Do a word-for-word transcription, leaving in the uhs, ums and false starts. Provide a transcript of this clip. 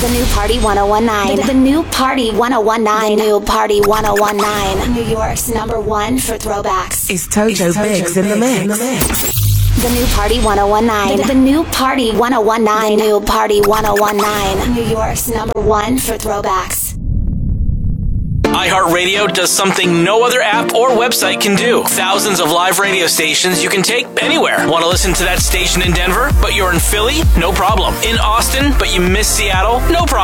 The new Party ten nineteen. The new Party ten nineteen. The new Party ten nineteen. New York's number one for throwbacks. It's Toto, it's Toto Biggs in the mix. The new Party ten nineteen. The new Party ten nineteen. The new Party ten nineteen. New York's number one for throwbacks. iHeartRadio does something no other app or website can do. Thousands of live radio stations you can take anywhere. Want to listen to that station in Denver, but you're in Philly? No problem. In Austin, but you miss Seattle? No problem.